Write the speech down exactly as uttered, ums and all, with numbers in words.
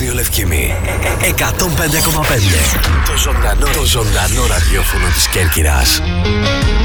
ραδιόφωνο Λευκήμη. εκατόν πέντε κόμμα πέντε. Το ζωντανό, το ζωντανό ραδιόφωνο της Κέρκυρας.